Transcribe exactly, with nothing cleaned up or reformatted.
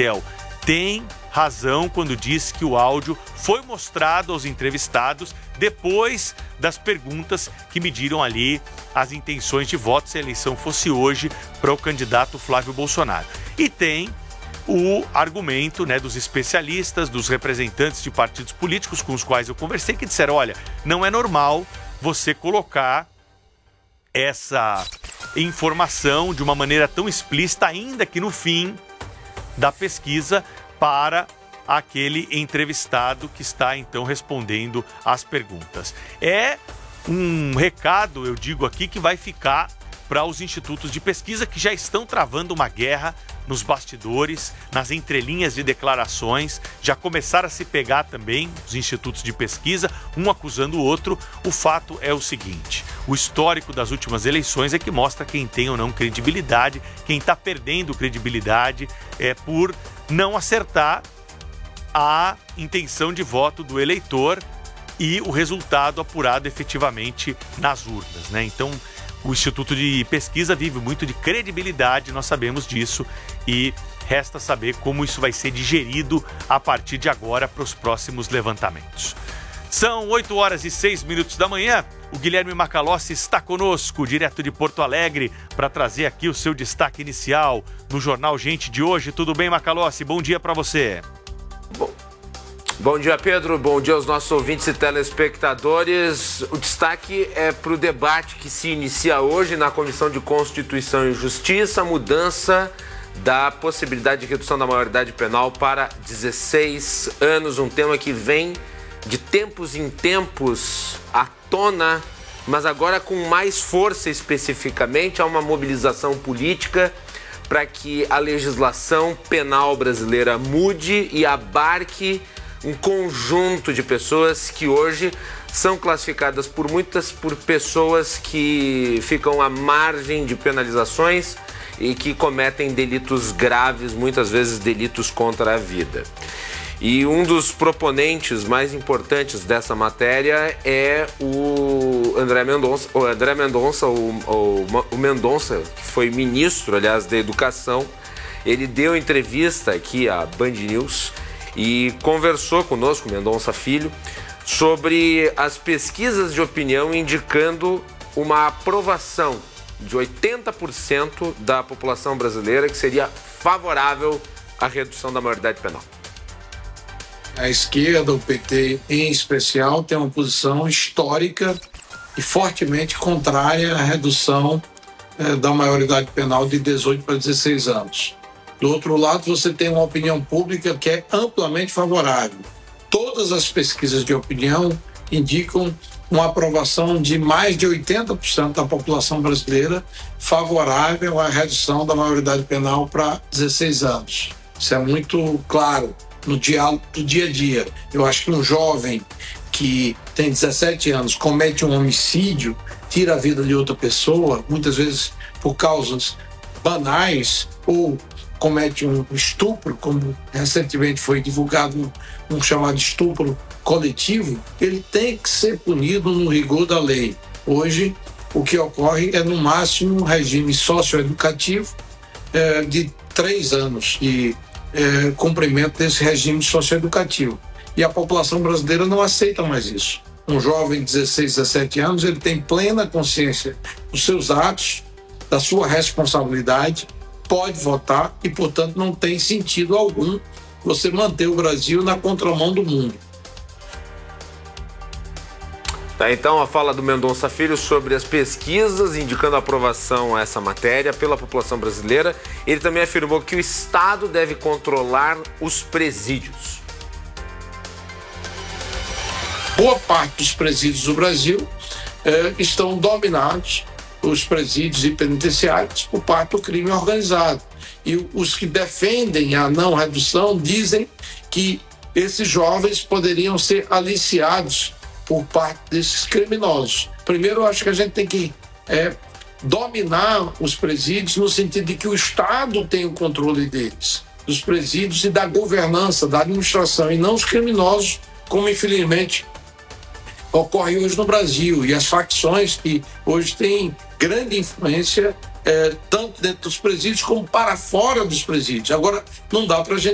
Pimentel tem razão quando diz que o áudio foi mostrado aos entrevistados depois das perguntas que mediram ali as intenções de voto se a eleição fosse hoje para o candidato Flávio Bolsonaro. E tem o argumento, né, dos especialistas, dos representantes de partidos políticos com os quais eu conversei, que disseram, olha, não é normal você colocar essa informação de uma maneira tão explícita, ainda que no fim da pesquisa, para aquele entrevistado que está então respondendo às perguntas. É um recado, eu digo aqui, que vai ficar para os institutos de pesquisa que já estão travando uma guerra nos bastidores, nas entrelinhas de declarações, já começaram a se pegar também os institutos de pesquisa, um acusando o outro. O fato é o seguinte, o histórico das últimas eleições é que mostra quem tem ou não credibilidade, quem está perdendo credibilidade é por não acertar a intenção de voto do eleitor e o resultado apurado efetivamente nas urnas, né? Então, o Instituto de Pesquisa vive muito de credibilidade, nós sabemos disso, e resta saber como isso vai ser digerido a partir de agora para os próximos levantamentos. São oito horas e seis minutos da manhã, o Guilherme Macalossi está conosco, direto de Porto Alegre, para trazer aqui o seu destaque inicial no Jornal Gente de hoje. Tudo bem, Macalossi? Bom dia para você. Bom. Bom dia, Pedro. Bom dia aos nossos ouvintes e telespectadores. O destaque é para o debate que se inicia hoje na Comissão de Constituição e Justiça, a mudança da possibilidade de redução da maioridade penal para dezesseis anos, um tema que vem de tempos em tempos à tona, mas agora com mais força especificamente. Há uma mobilização política para que a legislação penal brasileira mude e abarque um conjunto de pessoas que hoje são classificadas por muitas por pessoas que ficam à margem de penalizações e que cometem delitos graves, muitas vezes delitos contra a vida. E um dos proponentes mais importantes dessa matéria é o André Mendonça, o André Mendonça, o, o, o Mendonça, que foi ministro, aliás, da Educação. Ele deu entrevista aqui à Band News e conversou conosco, Mendonça Filho, sobre as pesquisas de opinião indicando uma aprovação de oitenta por cento da população brasileira que seria favorável à redução da maioridade penal. A esquerda, o P T em especial, tem uma posição histórica e fortemente contrária à redução eh, da maioridade penal de dezoito para dezesseis anos. Do outro lado, você tem uma opinião pública que é amplamente favorável. Todas as pesquisas de opinião indicam uma aprovação de mais de oitenta por cento da população brasileira favorável à redução da maioridade penal para dezesseis anos. Isso é muito claro no diálogo do dia a dia. Eu acho que um jovem que tem dezessete anos comete um homicídio, tira a vida de outra pessoa, muitas vezes por causas banais, ou comete um estupro, como recentemente foi divulgado um, um chamado estupro coletivo, ele tem que ser punido no rigor da lei. Hoje, o que ocorre é, no máximo, um regime socioeducativo é, de três anos de é, cumprimento desse regime socioeducativo. E a população brasileira não aceita mais isso. Um jovem de dezesseis, dezessete anos, ele tem plena consciência dos seus atos, da sua responsabilidade, pode votar e, portanto, não tem sentido algum você manter o Brasil na contramão do mundo. Tá, então a fala do Mendonça Filho sobre as pesquisas indicando a aprovação a essa matéria pela população brasileira. Ele também afirmou que o Estado deve controlar os presídios. Boa parte dos presídios do Brasil eh, estão dominados, os presídios e penitenciários, por parte do crime organizado. E os que defendem a não redução dizem que esses jovens poderiam ser aliciados por parte desses criminosos. Primeiro, eu acho que a gente tem que é, dominar os presídios no sentido de que o Estado tem o controle deles, dos presídios e da governança, da administração, e não os criminosos, como infelizmente ocorre hoje no Brasil, e as facções que hoje têm grande influência, é, tanto dentro dos presídios como para fora dos presídios. Agora, não dá para a gente